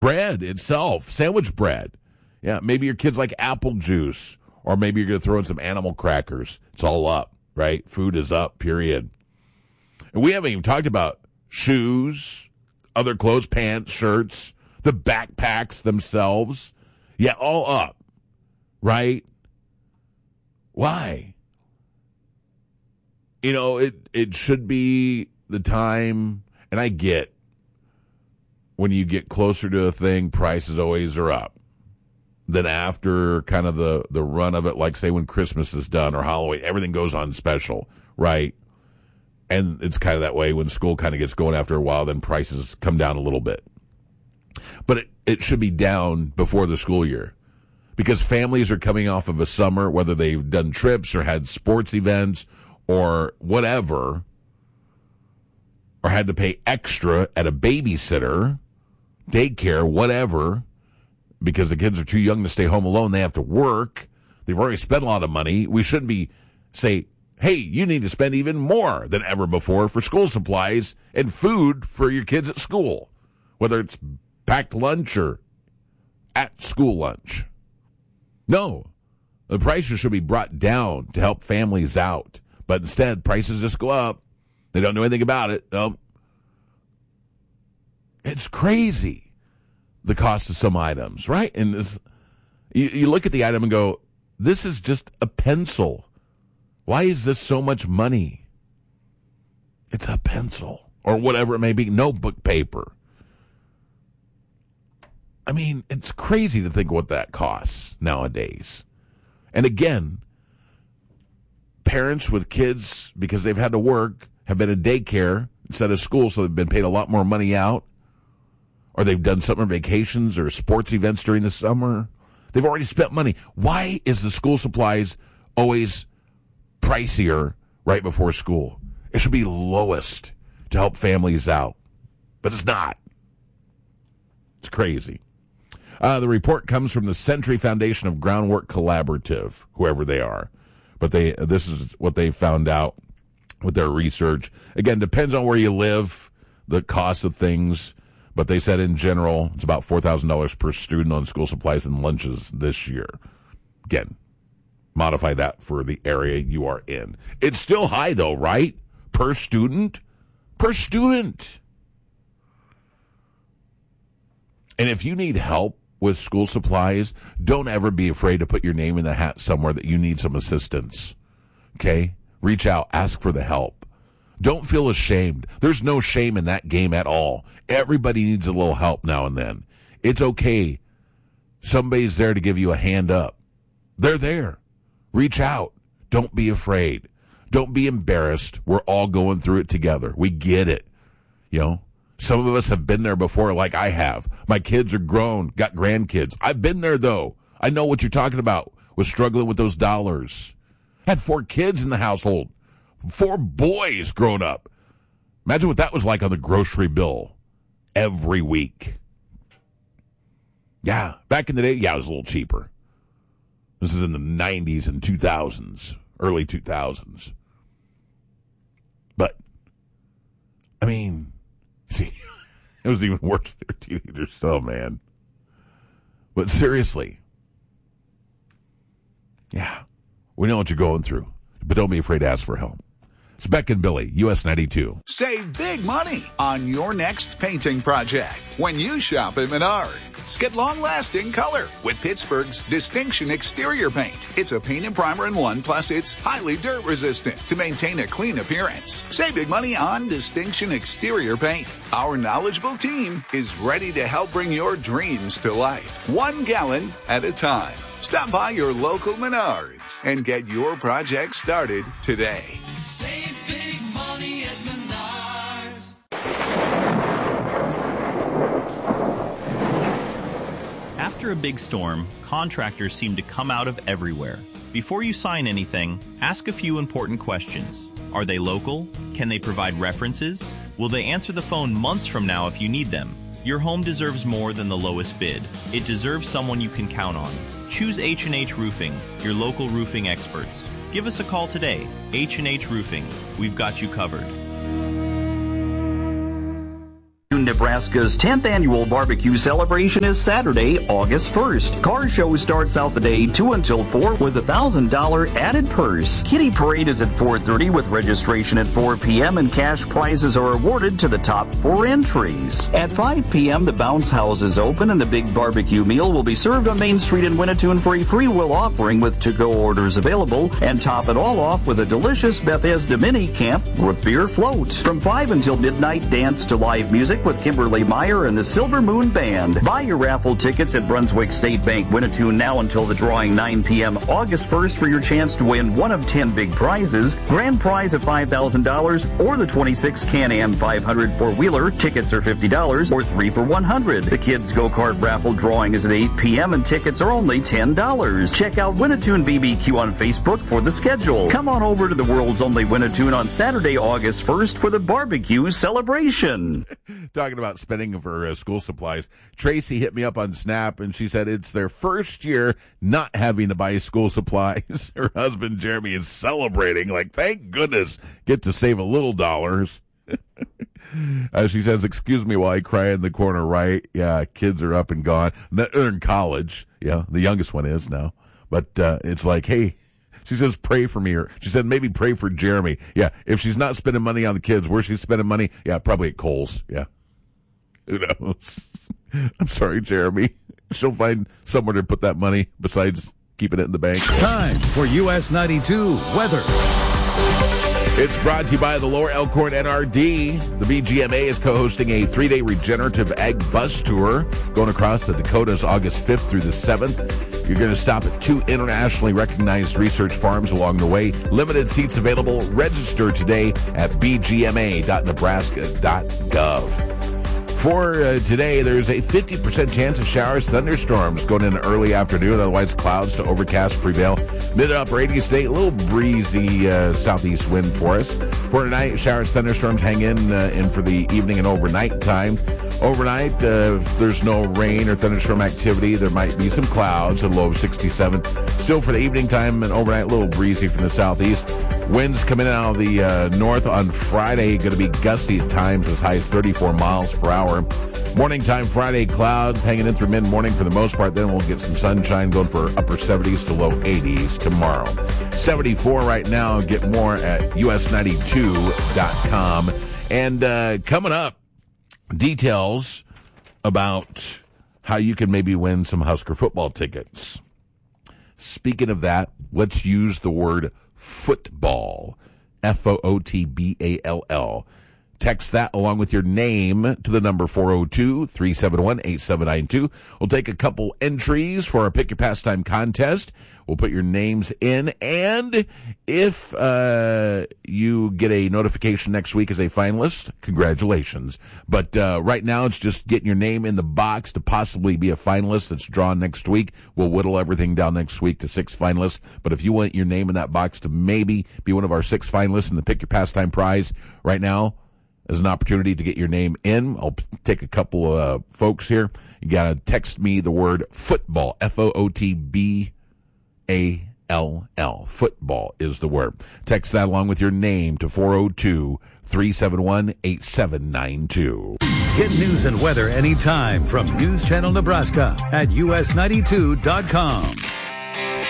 Bread itself, sandwich bread. Yeah, maybe your kids like apple juice, or maybe you're going to throw in some animal crackers. It's all up, right? Food is up, period. And we haven't even talked about shoes, other clothes, pants, shirts, the backpacks themselves. Yeah, all up, right? Why? You know, it should be the time, and I get when you get closer to a thing, prices always are up. Then after kind of the run of it, like say when Christmas is done or Halloween, everything goes on special, right? And it's kind of that way when school kind of gets going after a while, then prices come down a little bit. But it should be down before the school year because families are coming off of a summer, whether they've done trips or had sports events or whatever, or had to pay extra at a babysitter, daycare, whatever, because the kids are too young to stay home alone. They have to work. They've already spent a lot of money. We shouldn't be say, hey, you need to spend even more than ever before for school supplies and food for your kids at school, whether it's packed lunch or at school lunch. No, the prices should be brought down to help families out. But instead, prices just go up. They don't do anything about it. No. It's crazy, the cost of some items, right? And this, you look at the item and go, this is just a pencil. Why is this so much money? It's a pencil or whatever it may be, notebook paper. I mean, it's crazy to think what that costs nowadays. And again, parents with kids, because they've had to work, have been in daycare instead of school, so they've been paid a lot more money out. Or they've done summer vacations or sports events during the summer. They've already spent money. Why is the school supplies always pricier right before school? It should be lowest to help families out. But it's not. It's crazy. The report comes from the Century Foundation of Groundwork Collaborative, whoever they are. But this is what they found out with their research. Again, depends on where you live, the cost of things. But they said in general, it's about $4,000 per student on school supplies and lunches this year. Again, modify that for the area you are in. It's still high, though, right? Per student? Per student. And if you need help with school supplies, don't ever be afraid to put your name in the hat somewhere that you need some assistance. Okay? Reach out. Ask for the help. Don't feel ashamed. There's no shame in that game at all. Everybody needs a little help now and then. It's okay. Somebody's there to give you a hand up. They're there. Reach out. Don't be afraid. Don't be embarrassed. We're all going through it together. We get it. You know, some of us have been there before like I have. My kids are grown, got grandkids. I've been there, though. I know what you're talking about, was struggling with those dollars. Had 4 kids in the household. 4 boys grown up. Imagine what that was like on the grocery bill every week. Yeah, back in the day, yeah, it was a little cheaper. This is in the 90s and 2000s, early 2000s. But, I mean, see, it was even worse for their teenagers still, man. But seriously, yeah, we know what you're going through, but don't be afraid to ask for help. It's Beck and Billy, US 92. Save big money on your next painting project when you shop at Menards. Get long-lasting color with Pittsburgh's Distinction Exterior Paint. It's a paint and primer in one, plus it's highly dirt-resistant to maintain a clean appearance. Save big money on Distinction Exterior Paint. Our knowledgeable team is ready to help bring your dreams to life, 1 gallon at a time. Stop by your local Menards and get your project started today. Save big money at Menards. After a big storm, contractors seem to come out of everywhere. Before you sign anything, ask a few important questions. Are they local? Can they provide references? Will they answer the phone months from now if you need them? Your home deserves more than the lowest bid. It deserves someone you can count on. Choose H&H Roofing, your local roofing experts. Give us a call today. H&H Roofing. We've got you covered. Nebraska's 10th annual barbecue celebration is Saturday, August 1st. Car show starts out the day 2 until 4 with a $1,000 added purse. Kitty parade is at 4:30 with registration at 4 p.m. and cash prizes are awarded to the top 4 entries. At 5 p.m. the bounce house is open and the big barbecue meal will be served on Main Street in Winnetoon for a free will offering with to-go orders available, and top it all off with a delicious Bethesda mini camp root beer float. From 5 until midnight, dance to live music with Kimberly Meyer and the Silver Moon Band. Buy your raffle tickets at Brunswick State Bank Winnetoon now until the drawing 9 p.m. August 1st for your chance to win one of 10 big prizes. Grand prize of $5,000 or the 26 Can-Am 500 four-wheeler. Tickets are $50 or 3 for $100. The Kids Go-Kart raffle drawing is at 8 p.m. and tickets are only $10. Check out Winnetoon BBQ on Facebook for the schedule. Come on over to the world's only Winnetoon on Saturday, August 1st for the barbecue celebration. Talking about spending for school supplies, Tracy hit me up on Snap and she said it's their first year not having to buy school supplies. Her husband Jeremy is celebrating, like, thank goodness, get to save a little dollars. She says, excuse me while I cry in the corner, right? Yeah, kids are up and gone. They're in college. Yeah, the youngest one is now. But it's like, hey, she says, pray for me. Or she said, maybe pray for Jeremy. Yeah, if she's not spending money on the kids, where she's spending money? Yeah, probably at Kohl's. Yeah. Who knows? I'm sorry, Jeremy. She'll find somewhere to put that money besides keeping it in the bank. Time for US 92 weather. It's brought to you by the Lower Elkhorn NRD. The BGMA is co-hosting a 3-day regenerative ag bus tour going across the Dakotas August 5th through the 7th. You're going to stop at 2 internationally recognized research farms along the way. Limited seats available. Register today at bgma.nebraska.gov. For today, there's a 50% chance of showers, thunderstorms going in early afternoon. Otherwise, clouds to overcast prevail. Mid to upper 80s today, a little breezy southeast wind for us. For tonight, showers, thunderstorms hang in for the evening and overnight time. Overnight, if there's no rain or thunderstorm activity, there might be some clouds, a low of 67. Still for the evening time and overnight, a little breezy from the southeast. Winds coming in out of the north on Friday, going to be gusty at times as high as 34 miles per hour. Morning time Friday, clouds hanging in through mid-morning for the most part. Then we'll get some sunshine going for upper 70s to low 80s tomorrow. 74 right now. Get more at us92.com. And coming up, details about how you can maybe win some Husker football tickets. Speaking of that, let's use the word football. Football. Text that along with your name to the number 402-371-8792. We'll take a couple entries for our Pick Your Pastime contest. We'll put your names in, and if you get a notification next week as a finalist, congratulations. But right now, it's just getting your name in the box to possibly be a finalist that's drawn next week. We'll whittle everything down next week to 6 finalists. But if you want your name in that box to maybe be one of our 6 finalists in the Pick Your Pastime prize, right now, as an opportunity to get your name in. I'll take a couple of folks here. You got to text me the word football, Football. Football is the word. Text that along with your name to 402-371-8792. Get news and weather anytime from News Channel Nebraska at us92.com.